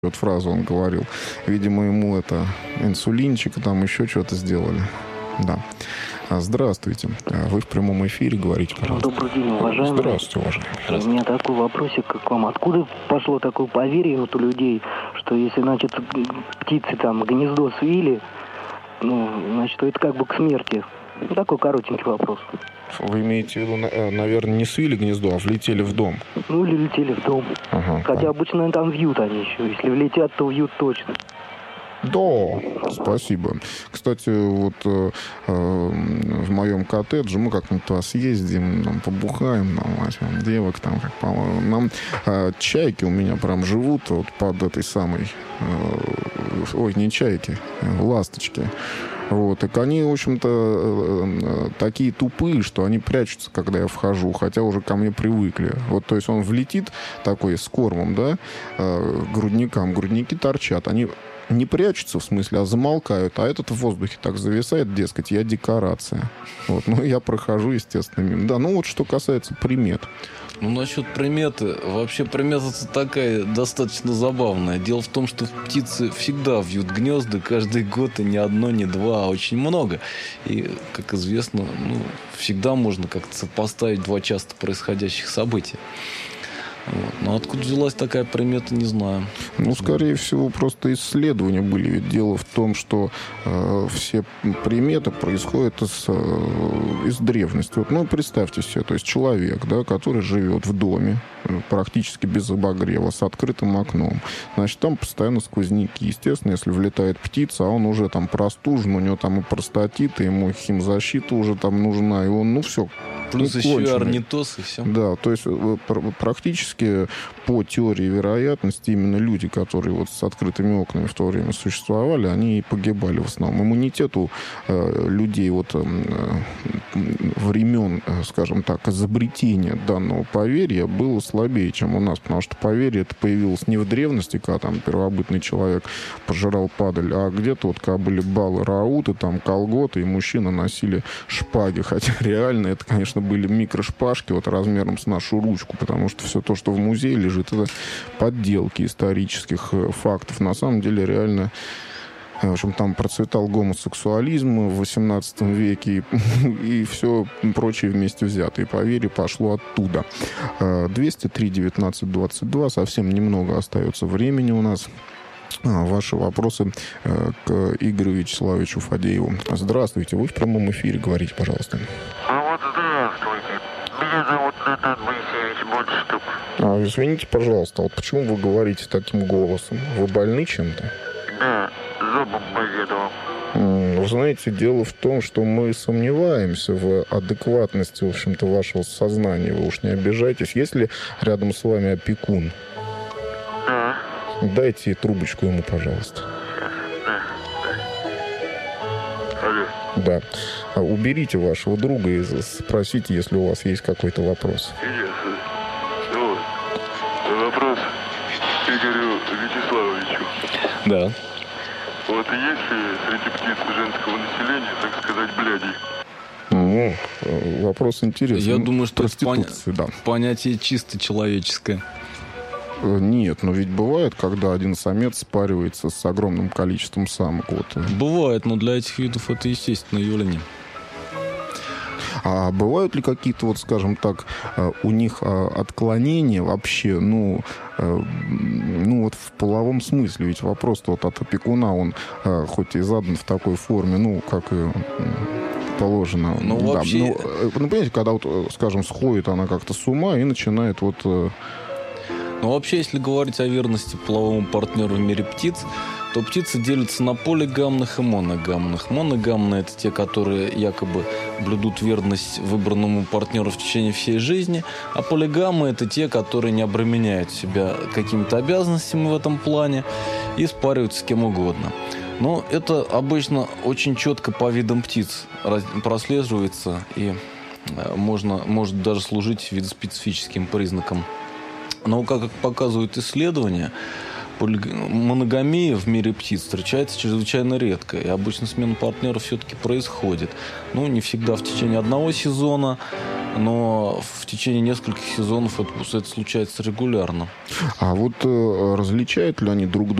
Вот фразу он говорил. Видимо, ему это инсулинчик, там еще что-то сделали. Да. Здравствуйте. Вы в прямом эфире, говорите, пожалуйста. Добрый день, уважаемый. Здравствуйте, уважаемый. У меня такой вопросик к вам. Откуда пошло такое поверье вот у людей, что если, значит, птицы там гнездо свили, значит, это как бы к смерти? Такой коротенький вопрос. Вы имеете в виду, наверное, не свили гнездо, а влетели в дом? Или летели в дом. Ага, хотя обычно там вьют они еще. Если влетят, то вьют точно. Да, спасибо. Кстати, вот в моем коттедже мы как-нибудь туда съездим, там, побухаем, возьмем девок, там, как по-моему. Чайки у меня прям живут вот под этой самой... ой, не чайки, ласточки. Вот. И они, в общем-то, такие тупые, что они прячутся, когда я вхожу, хотя уже ко мне привыкли. Вот, то есть он влетит такой с кормом, да, грудникам. Грудники торчат. Они не прячутся, в смысле, а замолкают. А этот в воздухе так зависает, дескать, я декорация. Вот. Ну, я прохожу, естественно, мимо. Да, ну вот что касается примет. Насчет приметы. Вообще примета такая достаточно забавная. Дело в том, что птицы всегда вьют гнезда каждый год, и не одно, не два, а очень много. И, как известно, всегда можно как-то сопоставить два часто происходящих события. Вот. Но откуда взялась такая примета, не знаю. Скорее всего, просто исследования были. Ведь дело в том, что все приметы происходят из древности. Вот, представьте себе, то есть человек, да, который живет в доме, практически без обогрева, с открытым окном. Значит, там постоянно сквозняки. Естественно, если влетает птица, а он уже там простужен, у него там и простатит, и ему химзащита уже там нужна, и он, все. Плюс еще и орнитоз, и все. Да, то есть практически по теории вероятности именно люди, которые вот с открытыми окнами в то время существовали, они и погибали в основном. Иммунитет у людей вот времен, скажем так, изобретения данного поверья было слабее, чем у нас, потому что поверье это появилось не в древности, когда там первобытный человек пожирал падаль, а где-то вот когда были балы рауты, там колготы, и мужчины носили шпаги, хотя реально это, конечно, были микрошпажки вот размером с нашу ручку, потому что все то, что в музее лежит, это подделки исторических фактов. На самом деле реально, в общем, там процветал гомосексуализм в XVIII веке и все прочее вместе взятое. И поверье пошло оттуда. 203-19-22. Совсем немного остается времени у нас. Ваши вопросы к Игорю Вячеславовичу Фадееву. Здравствуйте. Вы в прямом эфире. Говорите, пожалуйста. Здравствуйте. Меня зовут Натан Моисеевич Бодштук. Извините, пожалуйста, вот почему вы говорите таким голосом? Вы больны чем-то? Да, зубом поведал. Вы знаете, дело в том, что мы сомневаемся в адекватности, в общем-то, вашего сознания. Вы уж не обижайтесь. Есть ли рядом с вами опекун? Да. Дайте трубочку ему, пожалуйста. Да. Алло. Да. Уберите вашего друга и спросите, если у вас есть какой-то вопрос. Ясно. Вопрос Игорю Вячеславовичу. Да. Вот есть ли среди птиц женского населения, так сказать, бляди? Вопрос интересный. Я думаю, что это да. понятие чисто человеческое. Нет, но ведь бывает, когда один самец спаривается с огромным количеством самок. Вот. Бывает, но для этих видов это естественное явление. А бывают ли какие-то, вот, скажем так, у них отклонения вообще, вот в половом смысле? Ведь вопрос-то вот от опекуна, он хоть и задан в такой форме, как и положено. Вообще... понимаете, когда, вот, скажем, сходит она как-то с ума и начинает вот... вообще, если говорить о верности половому партнеру в мире птиц, то птицы делятся на полигамных и моногамных. Моногамные – это те, которые якобы блюдут верность выбранному партнеру в течение всей жизни, а полигамы – это те, которые не обременяют себя какими-то обязанностями в этом плане и спариваются с кем угодно. Но это обычно очень четко по видам птиц прослеживается и может даже служить видоспецифическим признаком. Но, как показывают исследования, моногамия в мире птиц встречается чрезвычайно редко. И обычно смена партнеров все-таки происходит. Не всегда в течение одного сезона. но в течение нескольких сезонов это случается регулярно. А вот различают ли они друг